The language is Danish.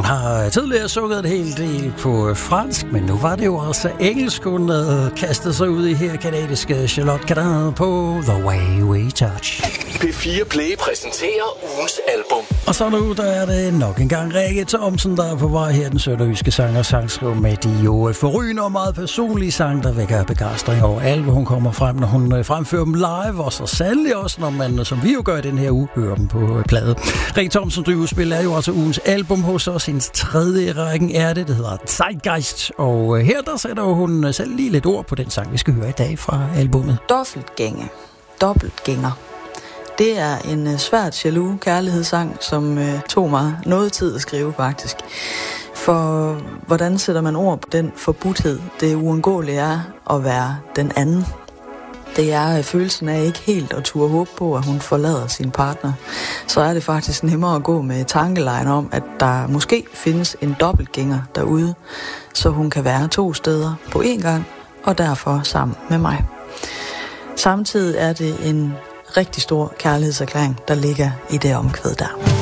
har tidligere sunget en hel del på fransk, men nu var det jo også engelsk, hun kastede sig ud i her, kanadiske Charlotte Cardin på The Way We Touch. P4 Play præsenterer ugens album. Og så nu, der er det nok en gang Rikke Thomsen, der er på vej her, den sønderjyske sanger og sangskriver med de jo forrygende og meget personlige sang, der vækker begejstring over alt, hvor hun kommer frem, når hun fremfører dem live, og så sandelig også, når man, som vi jo gør i den her uge, hører dem på plade. Rikke Thomsen drivespil er jo altså ugens album hos os. Hendes tredje i rækken er det hedder Zeitgeist, og her der sætter hun selv lige lidt ord på den sang, vi skal høre i dag fra albumet. Dobbeltgænger. Det er en svært jaloux kærlighedssang, som tog mig noget tid at skrive faktisk. For hvordan sætter man ord på den forbudthed, det uundgåelige er at være den anden? Det er følelsen af ikke helt at turde håbe på, at hun forlader sin partner. Så er det faktisk nemmere at gå med tankelejen om, at der måske findes en dobbeltgænger derude, så hun kan være 2 steder på én gang, og derfor sammen med mig. Samtidig er det en rigtig stor kærlighedserklæring, der ligger i det omkvæd der.